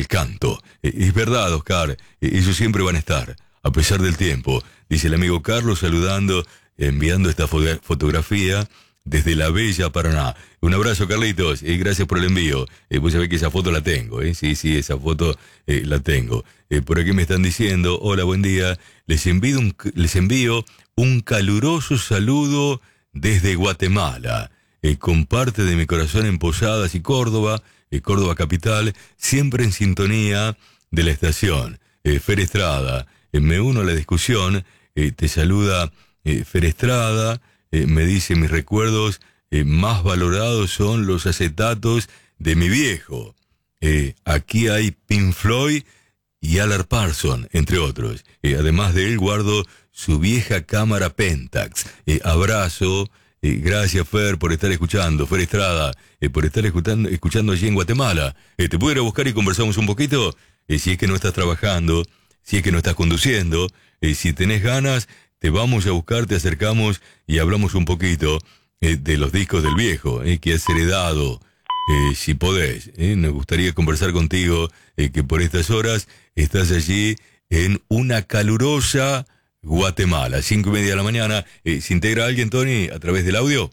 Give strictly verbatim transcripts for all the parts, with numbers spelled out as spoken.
el canto. Eh, es verdad, Oscar, eh, ellos siempre van a estar, a pesar del tiempo. Dice el amigo Carlos saludando, enviando esta fo- fotografía desde la bella Paraná. Un abrazo, Carlitos, y gracias por el envío. Eh, vos sabés que esa foto la tengo, ¿eh? Sí, sí, esa foto eh, la tengo. Eh, por aquí me están diciendo, hola, buen día. Les envío un, les envío un caluroso saludo desde Guatemala. Eh, con parte de mi corazón en Posadas y Córdoba, eh, Córdoba capital, siempre en sintonía de la estación. Eh, Fer Estrada, eh, me uno a la discusión, eh, te saluda eh, Fer Estrada. Eh, me dice, mis recuerdos eh, más valorados son los acetatos de mi viejo. Eh, aquí hay Pink Floyd y Alan Parsons, entre otros. Eh, además de él, guardo su vieja cámara Pentax. Eh, abrazo, eh, gracias Fer por estar escuchando, Fer Estrada, eh, por estar escuchando, escuchando allí en Guatemala. Eh, ¿Te puedo ir a buscar y conversamos un poquito? Eh, si es que no estás trabajando, si es que no estás conduciendo, eh, si tenés ganas, te vamos a buscar, te acercamos y hablamos un poquito eh, de los discos del viejo, eh, que has heredado, eh, si podés. Eh, nos gustaría conversar contigo, eh, que por estas horas estás allí en una calurosa Guatemala, cinco y media de la mañana. Eh, ¿Se integra alguien, Tony, a través del audio?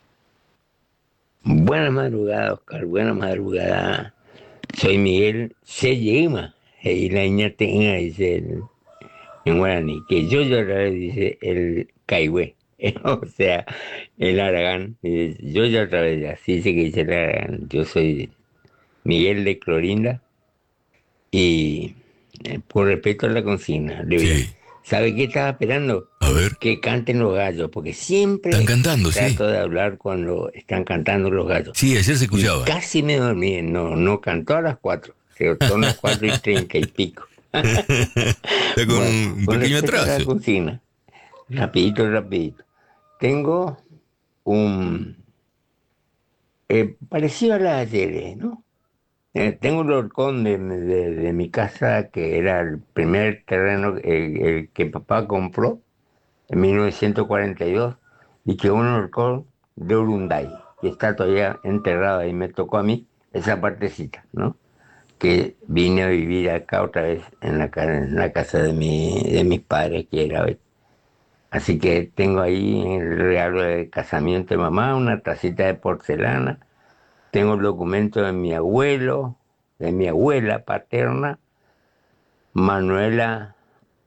Buena madrugada, Oscar, buena madrugada. Soy Miguel Seyema, y la niña tenga, dice el, en guaraní, que yo yo otra vez dice el caigüe, o sea, el Aragán, dice, yo ya otra vez, así dice que dice el Aragán. Yo soy Miguel de Clorinda y eh, por respeto a la consigna, le voy a- Sí. ¿sabe qué estaba esperando? A ver, Que canten los gallos, porque están siempre cantando, sí. trato de hablar cuando están cantando los gallos. Sí, ayer se Y escuchaba. casi me dormí, no, no cantó a las cuatro, pero son las cuatro y treinta y pico. Está con Bueno, un con pequeño respecto a la atraso. cocina, rapidito, rapidito. Tengo un, eh, parecido a la de ayer, eh, ¿no? Eh, tengo un horcón de, de- de mi casa que era el primer terreno eh, el que papá compró en mil novecientos cuarenta y dos y que un horcón de Urunday, que está todavía enterrado y me tocó a mí esa partecita, ¿no? Que vine a vivir acá otra vez en la, ca- en la casa de, mi, de mis padres, que era hoy. Así que tengo ahí el regalo de casamiento de mamá, una tacita de porcelana, tengo el documento de mi abuelo, de mi abuela paterna, Manuela,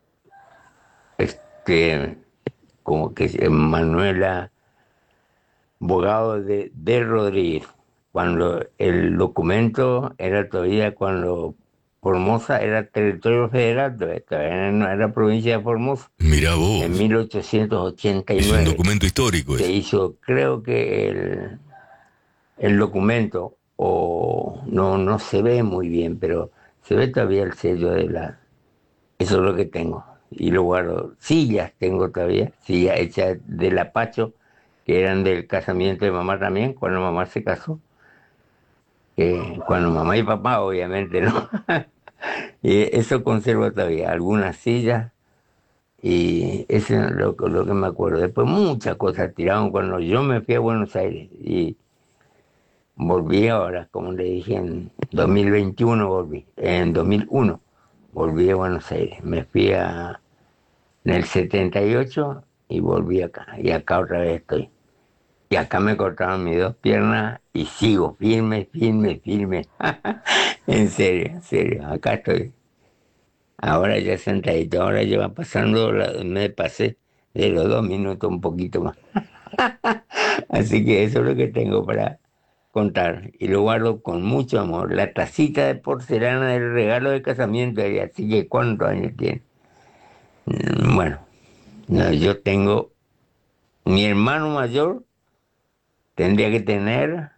este, como que se- Manuela Bogado de, de Rodríguez, cuando el documento era todavía cuando Formosa era territorio federal, todavía todavía no era provincia de Formosa. Mirá En vos, es un mil ochocientos ochenta y nueve documento histórico se ese. hizo, creo que el, el documento, o no, no se ve muy bien, pero se ve todavía el sello de la... Eso es lo que tengo. Y lo guardo. Sillas tengo todavía, sillas hechas de lapacho, que eran del casamiento de mamá también, cuando mamá se casó. Que cuando mamá y papá, obviamente, ¿no? Y eso conservo todavía, algunas sillas, y eso es lo, lo que me acuerdo. Después muchas cosas tiraron cuando yo me fui a Buenos Aires y volví ahora, como le dije, en dos mil veintiuno volví, en dos mil uno volví a Buenos Aires. Me fui a, en el setenta y ocho y volví acá, y acá otra vez estoy. Y acá me cortaron mis dos piernas y sigo firme, firme, firme. En serio, en serio, acá estoy. Ahora ya sentadito, ahora ya va pasando, la- me pasé de los dos minutos un poquito más. Así que eso es lo que tengo para contar. Y lo guardo con mucho amor. La tacita de porcelana del regalo de casamiento, y así que ¿cuántos años tiene? Mm, Bueno, no, yo tengo, mi hermano mayor tendría que tener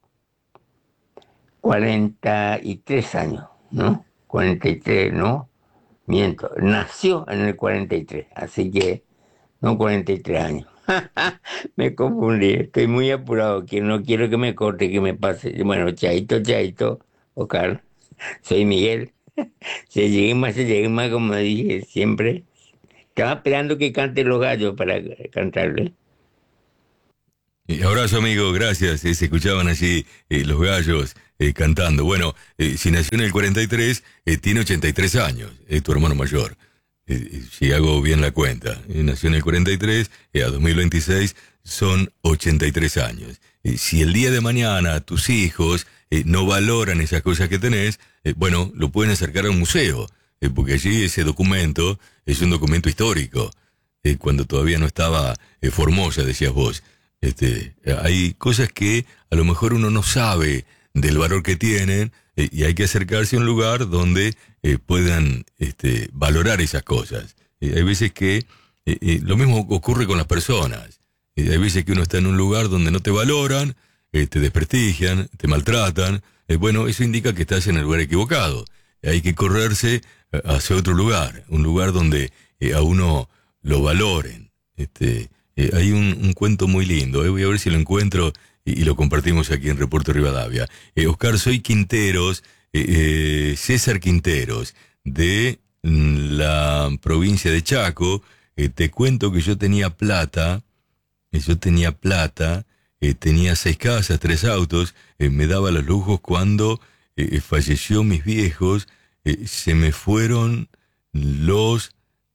cuarenta y tres años, ¿no? Cuarenta y tres, ¿no? Miento, nació en el cuarenta y tres, así que no, cuarenta y tres años. Me confundí, estoy muy apurado, que no quiero que me corte, que me pase. Bueno, chaito, chaito, Oscar, soy Miguel. Se llegue más, se llegue más, como dije siempre. Estaba esperando que cante los gallos para cantarle. Y abrazo, amigo, gracias. Eh, se escuchaban allí eh, los gallos eh, cantando. Bueno, eh, si nació en el cuarenta y tres, eh, tiene ochenta y tres años, es tu hermano mayor. Eh, si hago bien la cuenta. Eh, nació en el cuarenta y tres, eh, a dos mil veintiséis son ochenta y tres años. Eh, si el día de mañana tus hijos eh, no valoran esas cosas que tenés, eh, bueno, lo pueden acercar a un museo, eh, porque allí ese documento es un documento histórico. Eh, cuando todavía no estaba eh, Formosa, decías vos. Este, hay cosas que a lo mejor uno no sabe del valor que tienen eh, y hay que acercarse a un lugar donde eh, puedan este, valorar esas cosas. Eh, hay veces que eh, eh, lo mismo ocurre con las personas. Eh, hay veces que uno está en un lugar donde no te valoran, eh, te desprestigian, te maltratan. Eh, bueno, eso indica que estás en el lugar equivocado. Eh, hay que correrse hacia otro lugar, un lugar donde eh, a uno lo valoren. Este, eh, hay un, un cuento muy lindo, eh, voy a ver si lo encuentro y, y lo compartimos aquí en Reporte Rivadavia. Eh, Oscar, soy Quinteros, eh, eh, César Quinteros, de mm, la provincia de Chaco. Eh, te cuento que yo tenía plata, eh, yo tenía plata, eh, tenía seis casas, tres autos, eh, me daba los lujos cuando eh, falleció mis viejos, eh, se me fueron los...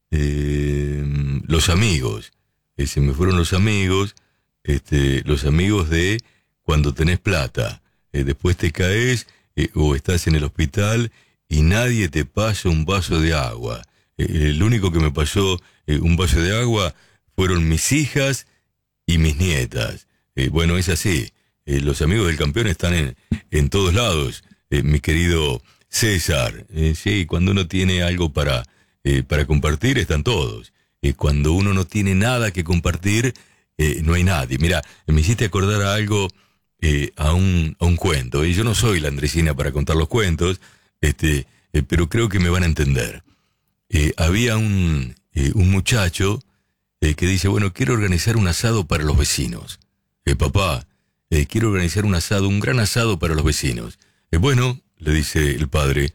Eh, los amigos, eh, se me fueron los amigos, este, los amigos de cuando tenés plata, eh, después te caes eh, o estás en el hospital y nadie te pasa un vaso de agua. Eh, el único que me pasó eh, un vaso de agua fueron mis hijas y mis nietas. Eh, bueno, es así, eh, los amigos del campeón están en, en todos lados, eh, mi querido César. Eh, sí, cuando uno tiene algo para Eh, para compartir están todos. Eh, cuando uno no tiene nada que compartir, eh, no hay nadie. Mira, me hiciste acordar a algo, eh, a, un, a un cuento. Y yo no soy la Andresina para contar los cuentos, este, eh, pero creo que me van a entender. Eh, había un, eh, un muchacho eh, que dice, bueno, quiero organizar un asado para los vecinos. Eh, papá, eh, quiero organizar un asado, un gran asado para los vecinos. Eh, bueno, le dice el padre,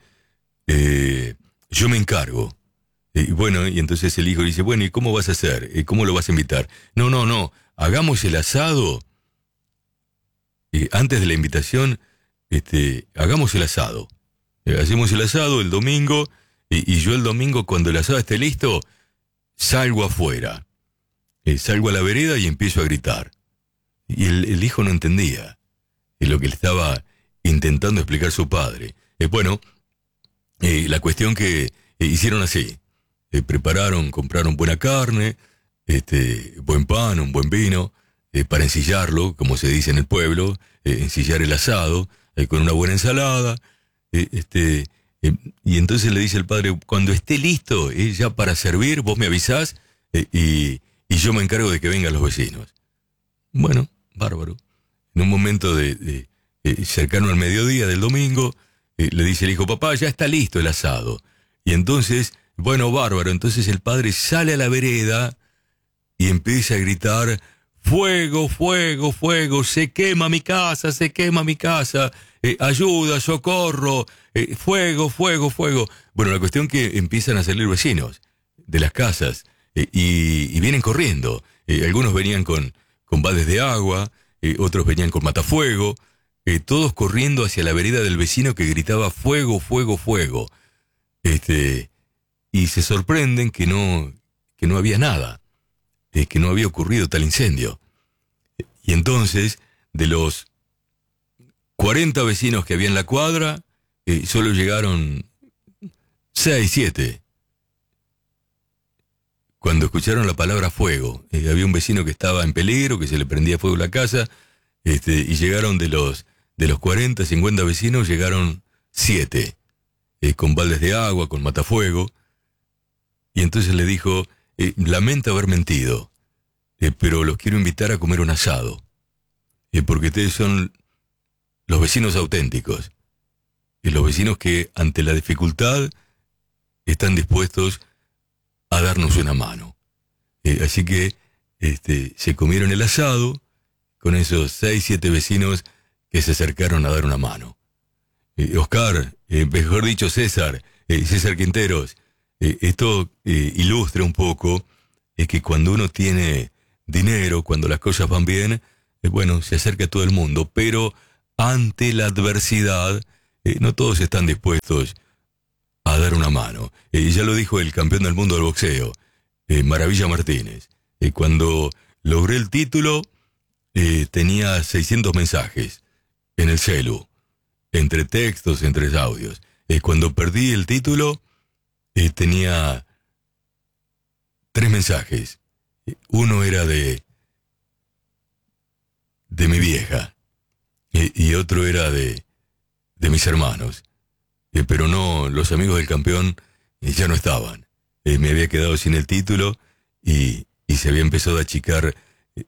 eh, yo me encargo. Y bueno, y entonces el hijo dice, bueno, ¿y cómo vas a hacer? ¿Cómo lo vas a invitar? No, no, no, hagamos el asado. Y antes de la invitación, este, hagamos el asado. Eh, hacemos el asado el domingo, y, y yo el domingo, cuando el asado esté listo, salgo afuera. Eh, salgo a la vereda y empiezo a gritar. Y el, el hijo no entendía eh, lo que le estaba intentando explicar su padre. Eh, bueno, eh, la cuestión que eh, hicieron así. Eh, prepararon, compraron buena carne, este, buen pan, un buen vino, eh, para ensillarlo, como se dice en el pueblo, eh, ensillar el asado, eh, con una buena ensalada, eh, este, eh, y entonces le dice el padre, cuando esté listo, eh, ya para servir, vos me avisás, eh, y, y yo me encargo de que vengan los vecinos. Bueno, bárbaro. En un momento de, de eh, cercano al mediodía del domingo, eh, le dice el hijo, papá, ya está listo el asado. Y entonces... Bueno, bárbaro, entonces el padre sale a la vereda y empieza a gritar, fuego, fuego, fuego, se quema mi casa, se quema mi casa, eh, ayuda, socorro, eh, fuego, fuego, fuego. Bueno, la cuestión que empiezan a salir vecinos de las casas eh, y, y vienen corriendo. Eh, algunos venían con, con baldes de agua, eh, otros venían con matafuego, eh, todos corriendo hacia la vereda del vecino que gritaba fuego, fuego, fuego. Este... Y se sorprenden que no, que no había nada, eh, que no había ocurrido tal incendio. Y entonces, de los cuarenta vecinos que había en la cuadra, eh, solo llegaron seis, siete. Cuando escucharon la palabra fuego, eh, había un vecino que estaba en peligro, que se le prendía fuego la casa, este, y llegaron de los, de los cuarenta, cincuenta vecinos, llegaron siete, eh, con baldes de agua, con matafuego. Y entonces le dijo, eh, lamento haber mentido, eh, pero los quiero invitar a comer un asado, eh, porque ustedes son los vecinos auténticos, y los vecinos que ante la dificultad están dispuestos a darnos una mano. Eh, así que este, se comieron el asado con esos seis, siete vecinos que se acercaron a dar una mano. Eh, Oscar, eh, mejor dicho César, eh, César Quinteros, Eh, esto eh, ilustra un poco eh, que cuando uno tiene dinero, cuando las cosas van bien, eh, bueno, se acerca a todo el mundo, pero ante la adversidad, eh, no todos están dispuestos a dar una mano. Eh, ya lo dijo el campeón del mundo del boxeo, eh, Maravilla Martínez. Eh, cuando logré el título, eh, tenía seiscientos mensajes en el celu, entre textos, entre audios. Eh, cuando perdí el título, eh, tenía tres mensajes. Uno era de, de mi vieja, eh, y otro era de, de mis hermanos. Eh, pero no, los amigos del campeón eh, ya no estaban. Eh, me había quedado sin el título y, y se había empezado a achicar eh,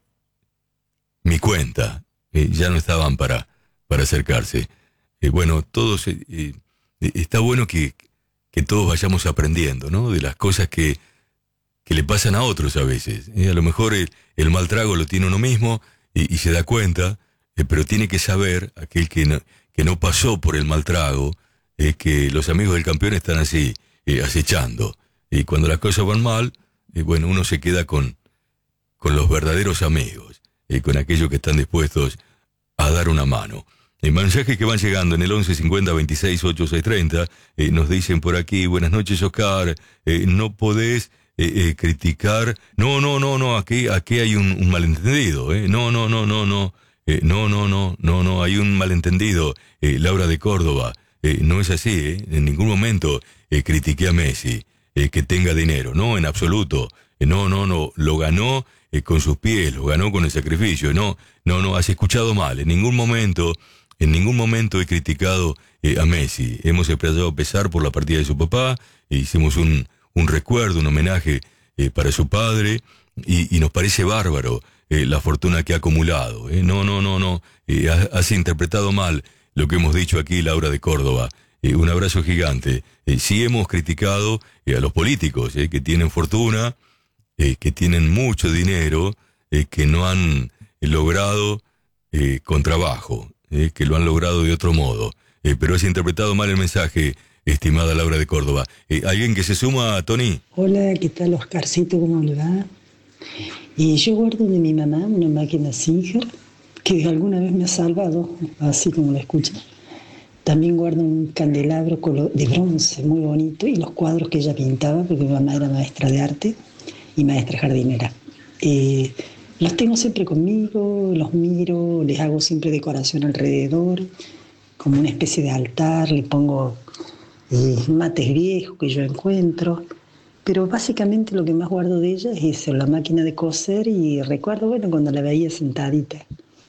mi cuenta. Eh, ya no estaban para, para acercarse. Eh, bueno, todos, eh, eh, está bueno que, que todos vayamos aprendiendo, ¿no? De las cosas que, que le pasan a otros a veces. Eh, a lo mejor el, el mal trago lo tiene uno mismo y, y se da cuenta, eh, pero tiene que saber, aquel que no, que no pasó por el mal trago, es que los amigos del campeón están así, eh, acechando. Y cuando las cosas van mal, eh, bueno, uno se queda con, con los verdaderos amigos, eh, con aquellos que están dispuestos a dar una mano. Eh, mensajes que van llegando en el once cincuenta veintiséis ochenta y seis treinta, eh, nos dicen por aquí, buenas noches Oscar, eh, no podés eh, eh, criticar, no, no, no, no, aquí, aquí hay un, un malentendido, eh, no, no, no, no, no, eh, no, no, no, no, no, hay un malentendido, eh, Laura de Córdoba. Eh, no es así, ¿eh? En ningún momento eh, critiqué a Messi, eh, que tenga dinero, no, en absoluto, eh, no, no, no, lo ganó eh, con sus pies, lo ganó con el sacrificio, no, no, no, has escuchado mal, en ningún momento, en ningún momento he criticado eh, a Messi, hemos expresado pesar por la partida de su papá, e hicimos un, un recuerdo, un homenaje eh, para su padre, y, y nos parece bárbaro eh, la fortuna que ha acumulado, eh, no, no, no, no, eh, has, has interpretado mal lo que hemos dicho aquí, Laura de Córdoba. Eh, un abrazo gigante. Eh, sí hemos criticado eh, a los políticos, eh, que tienen fortuna, eh, que tienen mucho dinero, eh, que no han eh, logrado eh, con trabajo, eh, que lo han logrado de otro modo. Eh, pero has interpretado mal el mensaje, estimada Laura de Córdoba. Eh, ¿Alguien que se suma, Tony? Hola, ¿qué tal, Oscarcito? ¿Cómo le va? Y yo guardo de mi mamá una máquina Singer que alguna vez me ha salvado, así como lo escuchan. También guardo un candelabro de bronce muy bonito y los cuadros que ella pintaba, porque mi mamá era maestra de arte y maestra jardinera. Eh, los tengo siempre conmigo, los miro, les hago siempre decoración alrededor, como una especie de altar, le pongo eh, mates viejos que yo encuentro. Pero básicamente lo que más guardo de ella es eso, la máquina de coser, y recuerdo, bueno, cuando la veía sentadita.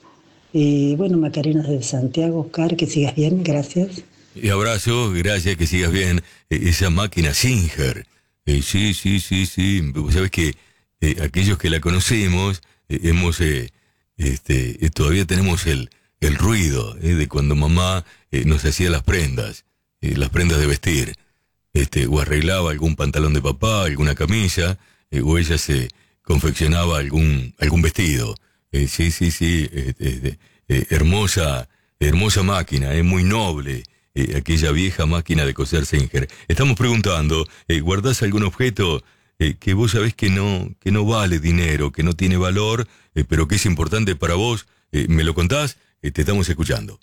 Eh, bueno, Macarena de Santiago, Oscar, que sigas bien, gracias. Y abrazo, gracias, que sigas bien. Eh, esa máquina Singer, eh, sí, sí, sí, sí, sabes que eh, aquellos que la conocemos, eh, hemos, eh, este, eh, todavía tenemos el, el ruido eh, de cuando mamá eh, nos hacía las prendas, eh, las prendas de vestir, este, o arreglaba algún pantalón de papá, alguna camisa, eh, o ella se confeccionaba algún, algún vestido. Eh, sí, sí, sí, eh, eh, eh, hermosa, hermosa máquina, es eh, muy noble, eh, aquella vieja máquina de coser Singer. Estamos preguntando, eh, ¿guardás algún objeto eh, que vos sabés que no, que no vale dinero, que no tiene valor, eh, pero que es importante para vos? Eh, ¿Me lo contás? Eh, te estamos escuchando.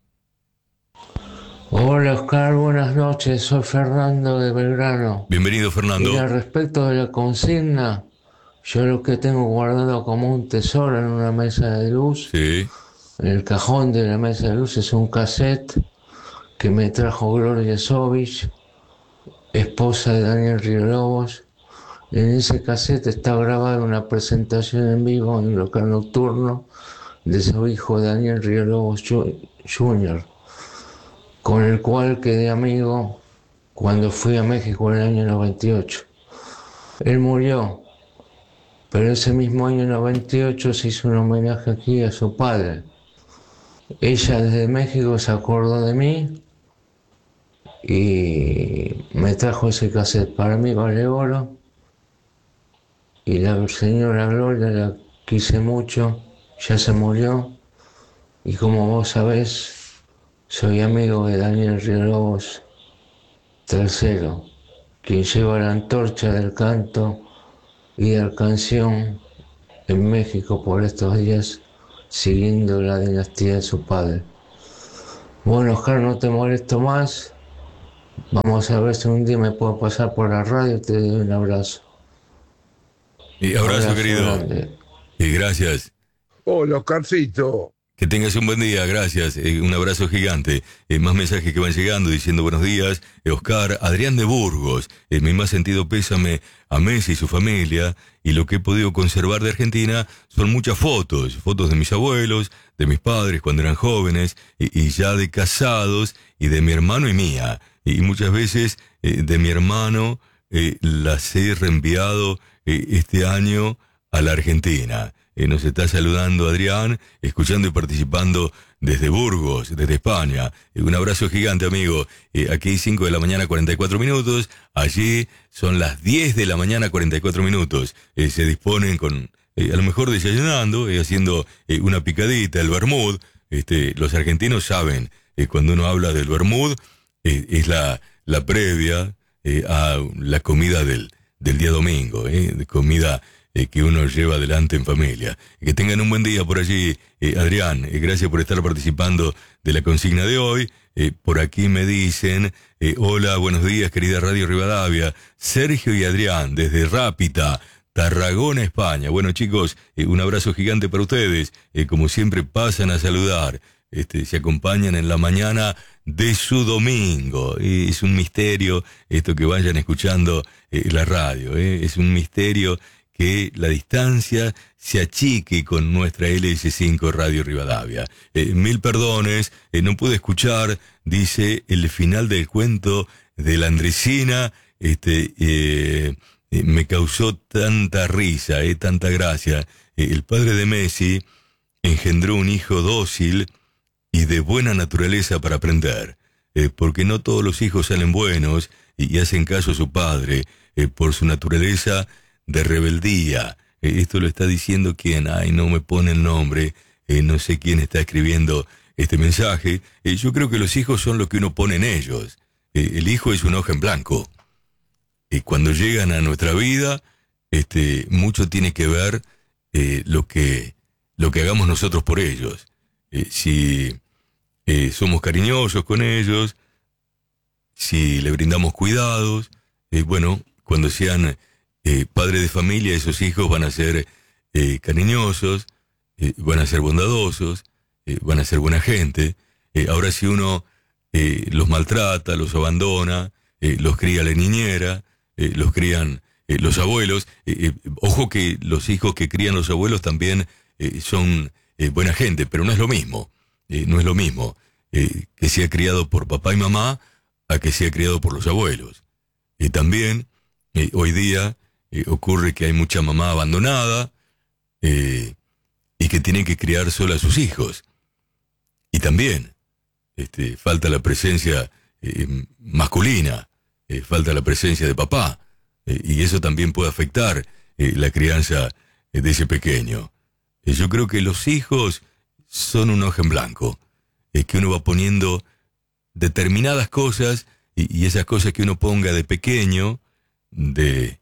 Hola Oscar, buenas noches, soy Fernando de Belgrano. Bienvenido, Fernando. Y al respecto de la consigna, yo lo que tengo guardado como un tesoro en una mesa de luz, sí. En el cajón de la mesa de luz, es un cassette que me trajo Gloria Sovich, esposa de Daniel Riolobos. En ese cassette está grabada una presentación en vivo en un local nocturno de su hijo Daniel Riolobos junior, con el cual quedé amigo cuando fui a México en el año noventa y ocho. Él murió, pero ese mismo año noventa y ocho se hizo un homenaje aquí a su padre. Ella desde México se acordó de mí y me trajo ese cassette. Para mí vale oro, y la señora Gloria la quise mucho, ya se murió, y como vos sabés, soy amigo de Daniel Riolobos tercero, quien lleva la antorcha del canto y de la canción en México por estos días, siguiendo la dinastía de su padre. Bueno, Oscar, no te molesto más. Vamos a ver si un día me puedo pasar por la radio y te doy un abrazo. Y abrazo, Abrazo querido. grande. Y gracias. Hola, Oscarcito. Que tengas un buen día, gracias. Eh, un abrazo gigante. Eh, más mensajes que van llegando diciendo buenos días. Eh, Oscar, Adrián de Burgos. Eh, mi más sentido pésame a Messi y su familia. Y lo que he podido conservar de Argentina son muchas fotos. Fotos de mis abuelos, de mis padres cuando eran jóvenes, y, y ya de casados, y de mi hermano y mía. Y muchas veces eh, de mi hermano eh, las he reenviado eh, este año a la Argentina. Eh, nos está saludando Adrián, escuchando y participando desde Burgos, desde España. Eh, un abrazo gigante, amigo. Eh, aquí cinco de la mañana, cuarenta y cuatro minutos. Allí son las diez de la mañana, cuarenta y cuatro minutos. Eh, se disponen con, eh, a lo mejor desayunando, eh, haciendo eh, una picadita, el vermut. Este, los argentinos saben, eh, cuando uno habla del vermut, eh, es la, la previa eh, a la comida del, del día domingo, eh, de comida Eh, que uno lleva adelante en familia. Que tengan un buen día por allí, eh, Adrián. Eh, gracias por estar participando de la consigna de hoy. Eh, por aquí me dicen, eh, hola, buenos días, querida Radio Rivadavia. Sergio y Adrián, desde Rápita, Tarragona, España. Bueno, chicos, eh, un abrazo gigante para ustedes. Eh, como siempre, pasan a saludar. Este, se acompañan en la mañana de su domingo. Eh, es un misterio esto que vayan escuchando eh, la radio. Eh, es un misterio que la distancia se achique con nuestra L S cinco Radio Rivadavia. Eh, mil perdones, eh, no pude escuchar, dice, el final del cuento de la Andresina, este, eh, eh, me causó tanta risa, eh, tanta gracia. Eh, el padre de Messi engendró un hijo dócil y de buena naturaleza para aprender, eh, porque no todos los hijos salen buenos y, y hacen caso a su padre, eh, por su naturaleza de rebeldía. Eh, esto lo está diciendo quién, ay, no me pone el nombre, eh, no sé quién está escribiendo este mensaje. Eh, yo creo que los hijos son lo que uno pone en ellos. Eh, el hijo es una hoja en blanco. Y eh, cuando llegan a nuestra vida, este, mucho tiene que ver eh, lo que lo que hagamos nosotros por ellos. Eh, si eh, somos cariñosos con ellos, si le brindamos cuidados, eh, bueno, cuando sean Eh, padre de familia, esos hijos van a ser eh, cariñosos, eh, van a ser bondadosos, eh, van a ser buena gente. Eh, ahora si uno eh, los maltrata, los abandona, eh, los cría la niñera, eh, los crían eh, los abuelos. Eh, eh, ojo que los hijos que crían los abuelos también eh, son eh, buena gente, pero no es lo mismo. Eh, no es lo mismo eh, que sea criado por papá y mamá a que sea criado por los abuelos. Y eh, también eh, hoy día Eh, ocurre que hay mucha mamá abandonada eh, y que tiene que criar sola a sus hijos. Y también este, falta la presencia eh, masculina, eh, falta la presencia de papá. Eh, y eso también puede afectar eh, la crianza eh, de ese pequeño. Eh, yo creo que los hijos son una hoja en blanco, eh, que uno va poniendo determinadas cosas y, y esas cosas que uno ponga de pequeño, de...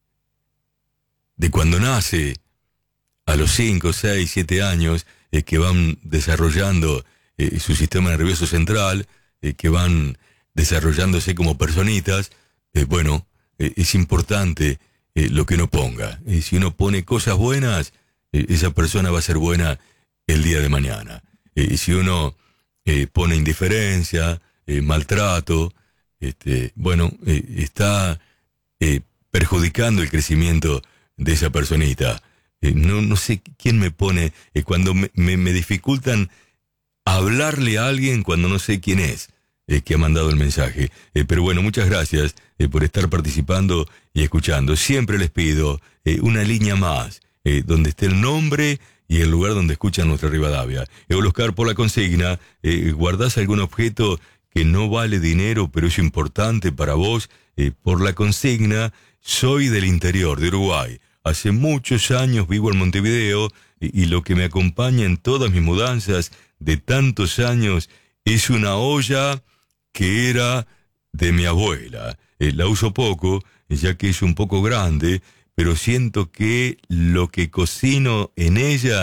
de cuando nace, a los cinco, seis, siete años, eh, que van desarrollando eh, su sistema nervioso central, eh, que van desarrollándose como personitas, eh, bueno, eh, es importante eh, lo que uno ponga. Eh, si uno pone cosas buenas, eh, esa persona va a ser buena el día de mañana. Eh, y si uno eh, pone indiferencia, eh, maltrato, este, bueno, eh, está eh, perjudicando el crecimiento de esa personita. Eh, no, no sé quién me pone, eh, cuando me, me, me dificultan hablarle a alguien cuando no sé quién es eh, que ha mandado el mensaje. Eh, pero bueno, muchas gracias eh, por estar participando y escuchando. Siempre les pido eh, una línea más, eh, donde esté el nombre y el lugar donde escuchan nuestra Rivadavia. Eh, Oscar, por la consigna, eh, ¿guardás algún objeto que no vale dinero pero es importante para vos? Eh, por la consigna, soy del interior de Uruguay. Hace muchos años vivo en Montevideo y, y lo que me acompaña en todas mis mudanzas de tantos años es una olla que era de mi abuela. Eh, la uso poco, ya que es un poco grande, pero siento que lo que cocino en ella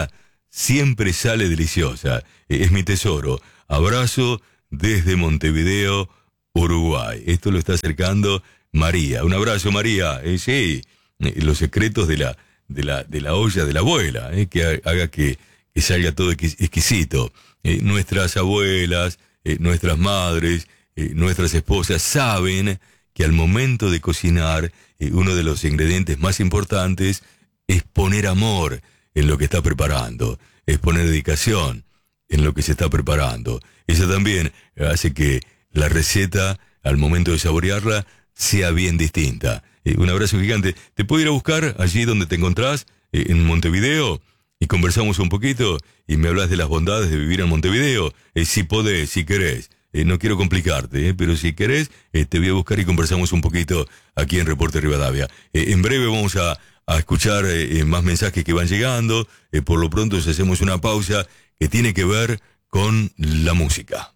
siempre sale deliciosa. Eh, es mi tesoro. Abrazo desde Montevideo, Uruguay. Esto lo está acercando María. Un abrazo, María. Eh, sí, eh, los secretos de la, de la, de la olla de la abuela, eh, que ha- haga que, que salga todo exquis- exquisito. Eh, nuestras abuelas, eh, nuestras madres, eh, nuestras esposas saben que al momento de cocinar, eh, uno de los ingredientes más importantes es poner amor en lo que está preparando, es poner dedicación en lo que se está preparando. Eso también hace que la receta, al momento de saborearla, sea bien distinta. Eh, un abrazo gigante. ¿Te puedo ir a buscar allí donde te encontrás, eh, en Montevideo? Y conversamos un poquito y me hablas de las bondades de vivir en Montevideo. Eh, si podés, si querés. Eh, no quiero complicarte, eh, pero si querés, eh, te voy a buscar y conversamos un poquito aquí en Reporte Rivadavia. Eh, en breve vamos a, a escuchar eh, eh, más mensajes que van llegando. Eh, por lo pronto hacemos una pausa que tiene que ver con la música.